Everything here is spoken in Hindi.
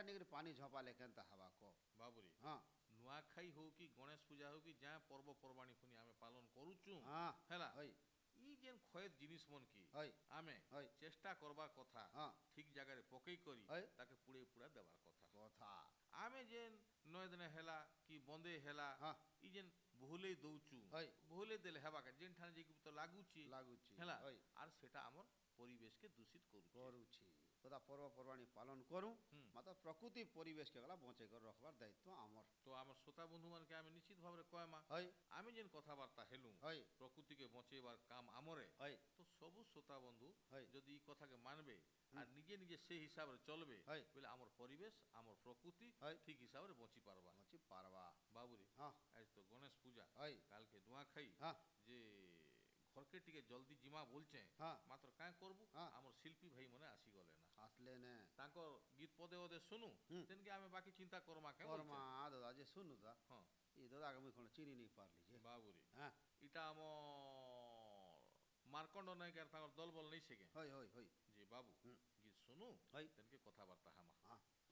निकरी पानी झपाले केनता हवा को बाबुरी हाँ नुआखाई हो कि गणेश पूजा हो कि जहाँ पर्वपर्वाणी पुनि आमे पालन करूचु हाँ हैला हई ई जेन खयत जिनिस मन की हई आमे हई चेष्टा करबा कथा हाँ ठीक जगह पकई करी हई ताके पुड़े पुड़ा देवार कथा कथा आमे जेन नय दिन हैला कि बंदे हैला हाँ ई जेन भूले दउचु हई भूले देले हेबा के जेन ठान जे तो लागुची लागुची हैला हई आर सेटा हमर परिवेश के दूषित करू करूची तदा पर्वपर्वाणी पालन करूँ हम्म। मात्र प्रकृति परिवेश के गला बचे कर रखबार दायित्व आमर तो आम श्रोता बंधु मान के आमे निश्चित भाव कहमा हई आमे जेन कथबार्ता हेलु हई प्रकृति के बचेबार काम आमरे हई तो सबु श्रोता बंधु हई जदि ई कथा के मानबे आ निजे निजे से हिसाब रे चलबे हई बोले आमर परिवेश आमर प्रकृति हई ठीक हिसाब रे बची पारबा बची पारवा बाबूरी हाँ आज तो गणेश पूजा हई काल के दुआ खाई हाँ जे घर के टिके जल्दी जिमा बोलचे हाँ मात्र का करबू हाँ आमर शिल्पी भाई मने आसी गले ना आसले ने तांकर गीत पदे पदे सुनु तेन के आमे बाकी चिंता करमा के कर्मा दादा जे सुनु ता हां ये दादा के मुई कोन चिनी नहीं पार लीजिए बाबूरी हाँ इटा आम मार्कंड नायक तांकर दल बल नहीं सके हई हई हई जी बाबू गीत सुनु हई तेन के कथाबार्ता हम हाँ